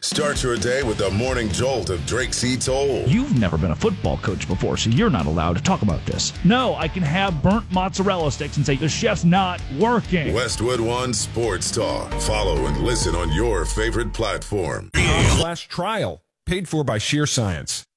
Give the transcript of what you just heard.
Start your day with the morning jolt of Drake C. Toll. You've never been a football coach before, so you're not allowed to talk about this. No, I can have burnt mozzarella sticks and say the chef's not working. Westwood One Sports Talk. Follow and listen on your favorite platform. Flash trial, paid for by Sheer Science.